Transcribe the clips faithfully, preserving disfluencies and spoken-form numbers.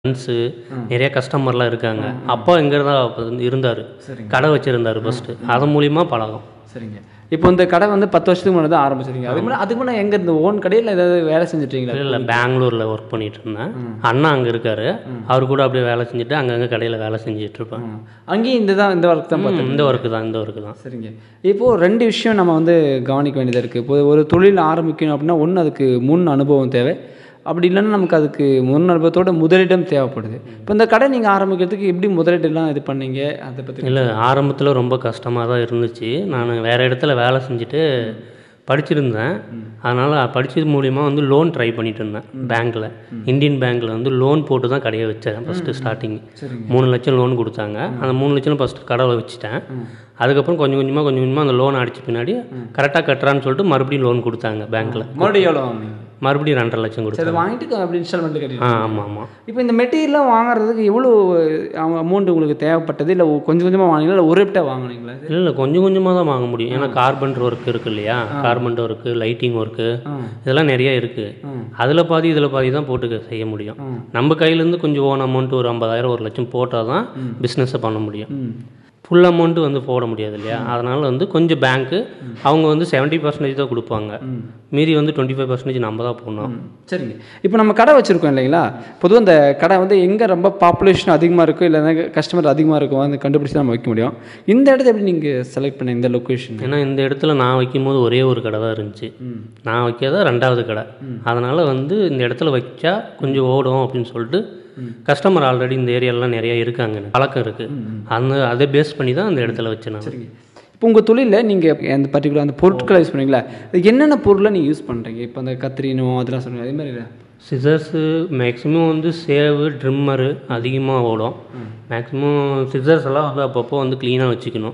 Friends நிறைய கஸ்டமர்லாம் இருக்காங்க. அப்பா இங்கே தான் இருந்தார், கடை வச்சுருந்தார் ஃபஸ்ட்டு. அதன் மூலிமா பழகம். சரிங்க. இப்போ இந்த கடை வந்து பத்து வருஷத்துக்கு முன்னாடி தான் ஆரம்பிச்சிருக்கீங்க. அதுக்கு முன்னாடி அதுக்கு முன்னாடி எங்கே இந்த ஓன் கடையில் ஏதாவது வேலை செஞ்சுட்டீங்களா? இல்லை, பெங்களூரில் ஒர்க் பண்ணிகிட்டு இருந்தேன். அண்ணா அங்கே இருக்கார், அவர் கூட அப்படியே வேலை செஞ்சுட்டு அங்கங்கே கடையில் வேலை செஞ்சிட்ருப்பேன். அங்கேயும் இந்த தான் இந்த ஒர்க் தான் பார்த்தேன். இந்த ஒர்க்கு தான் இந்த ஒர்க்கு தான் சரிங்க. இப்போது ரெண்டு விஷயம் நம்ம வந்து கவனிக்க வேண்டியதாக இருக்குது. இப்போ ஒரு தொழில் ஆரம்பிக்கணும் அப்படின்னா ஒன்று அதுக்கு முன் அனுபவம் தேவை, அப்படி இல்லைன்னா நமக்கு அதுக்கு முன் அனுபவத்தோட முதலிடம் தேவைப்படுது. இப்போ இந்த கடை நீங்கள் ஆரம்பிக்கிறதுக்கு எப்படி முதலீடுலாம் இது பண்ணீங்க, அதை பற்றி? இல்லை, ஆரம்பத்தில் ரொம்ப கஷ்டமாக தான் இருந்துச்சு. நான் வேறு இடத்துல வேலை செஞ்சுட்டு படிச்சிருந்தேன். அதனால் படித்தது மூலிமா வந்து லோன் ட்ரை பண்ணிட்டு இருந்தேன் பேங்க்கில். இந்தியன் பேங்க்கில் வந்து லோன் போட்டு தான் கடையை வச்சேன் ஃபஸ்ட்டு ஸ்டார்டிங். மூணு லட்சம் லோன் கொடுத்தாங்க. அந்த மூணு லட்சம் ஃபஸ்ட்டு கடை வச்சுட்டேன். அதுக்கப்புறம் கொஞ்சம் கொஞ்சமாக கொஞ்சம் கொஞ்சமாக அந்த லோன் அடித்த பின்னாடி கரெக்டாக கட்டுறான்னு சொல்லிட்டு மறுபடியும் லோன் கொடுத்தாங்க பேங்க்கில். மறுபடியும் எவ்வளோ வாங்கினீங்க? மறுபடியும் ரெண்டரை லட்சம் கொடுத்தாங்க. வாங்கிட்டு அப்படி இன்ஸ்டால்மெண்ட் கட்டி. ஆ, ஆமாம் ஆமாம். இப்போ இந்த மெட்டீரியல்லாம் வாங்குறதுக்கு எவ்வளோ அமௌண்ட் உங்களுக்கு தேவைப்பட்டது? இல்லை கொஞ்சம் கொஞ்சமாக வாங்கினீங்களா, இல்லை ஒரே விட்டா வாங்கினீங்களா? இல்லை இல்லை கொஞ்சம் கொஞ்சமாக தான் வாங்க முடியும். ஏன்னா கார்பெண்டர் ஒர்க் இருக்குது இல்லையா, கார்பெண்டர் ஒர்க்கு, லைட்டிங் ஒர்க்கு, இதெல்லாம் நிறைய இருக்குது. அதில் பாதி இதில் பாதி தான் போட்டு செய்ய முடியும். நம்ம கையிலேருந்து கொஞ்சம் ஓன் அமௌண்ட் ஒரு ஐம்பதாயிரம் ஒரு லட்சம் போட்டால் தான் பிஸ்னஸை பண்ண முடியும். ஃபுல் அமௌண்ட்டு வந்து போட முடியாது இல்லையா. அதனால் வந்து கொஞ்சம் பேங்க்கு அவங்க வந்து செவன்ட்டி பர்சன்டேஜ் தான் கொடுப்பாங்க, மீதி வந்து டுவெண்ட்டி ஃபைவ் பர்சன்டேஜ் நம்ம தான் போடணும். சரிங்க. இப்போ நம்ம கடை வச்சுருக்கோம் இல்லைங்களா, பொதுவாக இந்த கடை வந்து எங்கே ரொம்ப பாப்புலேஷன் அதிகமாக இருக்கும், இல்லைன்னா கஸ்டமர் அதிகமாக இருக்கும், அந்த கண்டுபிடிச்சி தான் நம்ம வைக்க முடியும். இந்த இடத்த எப்படி நீங்கள் செலக்ட் பண்ண இந்த லொக்கேஷன்? ஏன்னா இந்த இடத்துல நான் வைக்கும் போது ஒரே ஒரு கடை தான் இருந்துச்சு. நான் வைக்காத ரெண்டாவது கடை. அதனால் வந்து இந்த இடத்துல வச்சா கொஞ்சம் ஓடும் அப்படின்னு சொல்லிட்டு கஸ்டமர் ஆல்ரெடி இந்த ஏரியாலாம் நிறையா இருக்காங்க, பழக்கம் இருக்குது. அந்த அதை பேஸ் பண்ணி தான் அந்த இடத்துல வச்சேன் நான். சரிங்க. இப்போ உங்கள் தொழிலில் நீங்கள் அந்த பர்டிகுலர் அந்த பொருட்களை யூஸ் பண்ணுவீங்களா, அது என்னென்ன பொருளை நீங்கள் யூஸ் பண்ணுறீங்க? இப்போ அந்த கத்திரினோ அதெல்லாம் சொல்லுங்கள், அதே மாதிரி இல்லை. சிசர்ஸு மேக்ஸிமம் வந்து சேவு, ட்ரிம்மரு அதிகமாக ஓடும். மேக்ஸிமம் சிசர்ஸ் எல்லாம் வந்து அப்பப்போ வந்து க்ளீனாக வச்சுக்கணும்.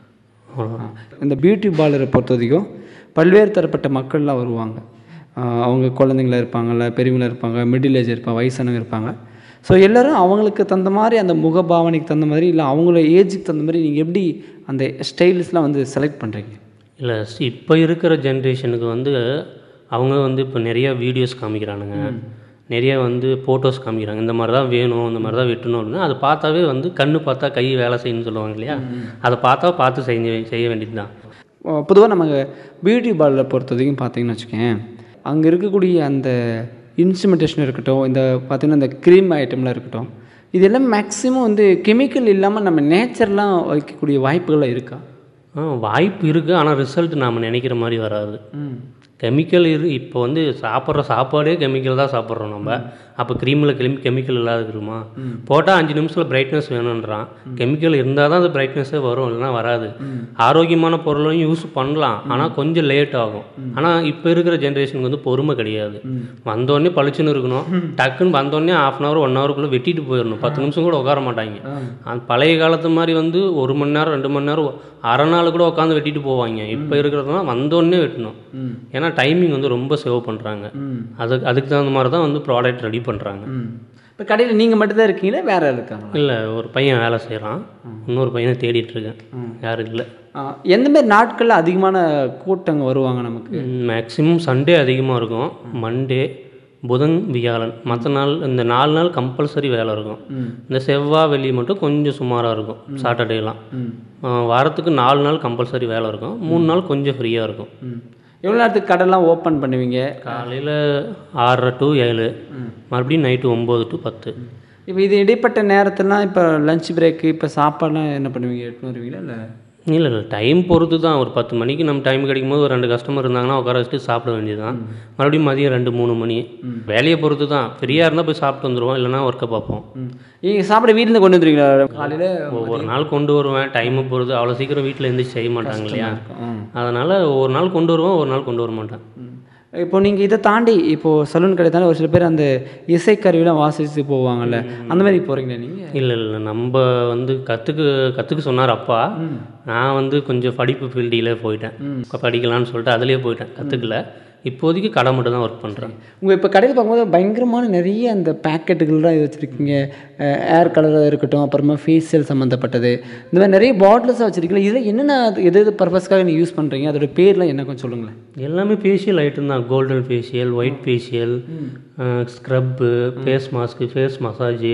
இந்த பியூட்டி பார்லரை பொறுத்த வரைக்கும் பல்வேறு தரப்பட்ட மக்கள்லாம் வருவாங்க. அவங்க குழந்தைங்களா இருப்பாங்கள்ல, பெரியவங்களாக இருப்பாங்க, மிடில் ஏஜ் இருப்பாங்க, வயசானவங்க இருப்பாங்க. ஸோ எல்லோரும் அவங்களுக்கு தகுந்த மாதிரி அந்த முகபாவனைக்கு தகுந்த மாதிரி, இல்லை அவங்கள ஏஜுக்கு தகுந்த மாதிரி நீங்கள் எப்படி அந்த ஸ்டைல்ஸ்லாம் வந்து செலக்ட் பண்ணுறீங்க? இல்லை, இப்போ இருக்கிற ஜென்ரேஷனுக்கு வந்து அவங்க வந்து இப்போ நிறையா வீடியோஸ் காமிக்கிறானுங்க, நிறைய வந்து ஃபோட்டோஸ் காமிக்கிறாங்க. இந்த மாதிரி தான் வேணும், இந்த மாதிரி தான் வெட்டணும் அப்படின்னு. அதை பார்த்தாவே வந்து கண்ணு பார்த்தா கை வேலை செய்யணும்னு சொல்லுவாங்க இல்லையா, அதை பார்த்தா பார்த்து செய்ய செய்ய வேண்டியது தான். பொதுவாக நம்ம பியூட்டி பார்லரை பொறுத்த வரைக்கும் பார்த்தீங்கன்னு வச்சுக்கேன், அங்கே இருக்கக்கூடிய அந்த இன்ஸ்ட்ருமெண்டேஷன் இருக்கட்டும், இந்த பார்த்திங்கன்னா இந்த க்ரீம் ஐட்டம்லாம் இருக்கட்டும், இதெல்லாம் மேக்ஸிமம் வந்து கெமிக்கல் இல்லாமல் நம்ம நேச்சர்லாம் வைக்கக்கூடிய வாய்ப்புகள்லாம் இருக்கா? ஆ, வாய்ப்பு இருக்குது. ஆனால் ரிசல்ட் நாம் நினைக்கிற மாதிரி வராது. கெமிக்கல் இரு இப்போ வந்து சாப்பிட்ற சாப்பாடே கெமிக்கல் தான் சாப்பிட்றோம் நம்ம. அப்போ க்ரீமில் கெமி கெமிக்கல் இல்லாத இருக்குமா? போட்டால் அஞ்சு நிமிஷத்தில் பிரைட்னஸ் வேணுன்றான். கெமிக்கல் இருந்தால் தான் அது பிரைட்னஸே வரும், இல்லைனா வராது. ஆரோக்கியமான பொருளையும் யூஸ் பண்ணலாம், ஆனால் கொஞ்சம் லேட் ஆகும். ஆனால் இப்போ இருக்கிற ஜென்ரேஷனுக்கு வந்து பொறுமை கிடையாது. வந்தோடனே பளிச்சுன்னு இருக்கணும், டக்குன்னு வந்தோடனே ஆஃப் அன் ஹவர் ஒன் ஹவருக்குள்ளே வெட்டிட்டு போயிடணும். பத்து நிமிஷம் கூட உட்கார மாட்டாங்க. அந்த பழைய காலத்து மாதிரி வந்து ஒரு மணி நேரம் ரெண்டு மணி நேரம் அரை நாள் கூட உட்காந்து வெட்டிட்டு போவாங்க. இப்போ இருக்கிறதுனா வந்தோடனே வெட்டணும். ஏன்னா டைமிங் வந்து ரொம்ப சேவ் பண்ணுறாங்க. அதுக்கு அதுக்கு தகுந்த மாதிரி தான் வந்து ப்ராடக்ட் ரெடி பண்ணுறாங்க. இப்போ கடையில் நீங்கள் மட்டும்தான் இருக்கீங்களா, வேற இருக்காங்க? இல்லை, ஒரு பையன் வேலை செய்கிறான், இன்னொரு பையனை தேடிட்டு இருக்கேன், யாரும் இல்லை. எந்த மாதிரி நாட்களில் அதிகமான கூட்டங்க வருவாங்க நமக்கு? மேக்ஸிமம் சண்டே அதிகமாக இருக்கும், மண்டே, புதன், வியாழன். மற்ற நாள் இந்த நாலு நாள் கம்பல்சரி வேலை இருக்கும். இந்த செவ்வாய் வெள்ளி மட்டும் கொஞ்சம் சுமாராக இருக்கும். சாட்டர்டேலாம் வாரத்துக்கு நாலு நாள் கம்பல்சரி வேலை இருக்கும், மூணு நாள் கொஞ்சம் ஃப்ரீயாக இருக்கும். எவ்வளோ நேரத்துக்கு கடைலாம் ஓப்பன் பண்ணுவீங்க? காலையில் ஆறரை டு ஏழு, மறுபடியும் நைட்டு ஒம்பது டு பத்து. இப்போ இது இடைப்பட்ட நேரத்துலாம் இப்போ லஞ்ச் பிரேக்கு, இப்போ சாப்பாடுலாம் என்ன பண்ணுவீங்க, எடுத்துன்னு வருவீங்களா? இல்லை இல்லை இல்லை டைம் பொறுத்து தான். ஒரு பத்து மணிக்கு நம்ம டைம் கிடைக்கும் போது ஒரு ரெண்டு கஸ்டமர் இருந்தாங்கன்னா உட்கார வச்சுட்டு சாப்பிட வேண்டியது தான். மறுபடியும் மதியம் ரெண்டு மூணு மணி, வேலையை பொறுத்து தான். ஃப்ரீயாக இருந்தால் போய் சாப்பிட்டு வந்துடுவோம், இல்லைனா ஒர்க்கை பார்ப்போம். நீங்கள் சாப்பிட வீட்டில் கொண்டு வந்துருவீங்களா? காலையில் ஒவ்வொரு நாள் கொண்டு வருவேன், டைமை பொறுத்து. அவ்வளோ சீக்கிரம் வீட்டில் எழுந்திரிச்சு செய்ய மாட்டாங்க இல்லையா, அதனால் ஒரு நாள் கொண்டு வருவோம், ஒரு நாள் கொண்டு வர மாட்டேன். இப்போ நீங்கள் இதை தாண்டி இப்போது சலூன் கடை தாண்டி ஒரு சில பேர் அந்த இசைக்கருவிலாம் வாசித்து போவாங்கள்ல, அந்த மாதிரி போகிறீங்களா நீங்கள்? இல்லை இல்லை நம்ம வந்து கற்றுக்கு கற்றுக்க சொன்னார் அப்பா. நான் வந்து கொஞ்சம் படிப்பு ஃபீல்டில் போயிட்டேன், படிக்கலான்னு சொல்லிட்டு அதிலே போயிட்டேன், கற்றுக்கல. இப்போதைக்கு கடை மட்டும் தான் ஒர்க் பண்ணுறேன். உங்கள் இப்போ கடையில் பார்க்கும்போது பயங்கரமான நிறைய அந்த பேக்கெட்டுகள்லாம் இது வச்சுருக்கீங்க. ஏர் கலராக இருக்கட்டும், அப்புறமா ஃபேஷியல் சம்மந்தப்பட்டது, இந்த மாதிரி நிறைய பாட்டில்ஸாக வச்சுருக்கீங்களா. இதில் என்னென்ன எது எது பர்பஸ்க்காக நீங்கள் யூஸ் பண்ணுறீங்க, அதோட பேர்லாம் என்ன கொஞ்சம் சொல்லுங்களேன். எல்லாமே ஃபேஷியல் ஐட்டம் தான். Golden facial, white facial, scrub, face mask, face massage,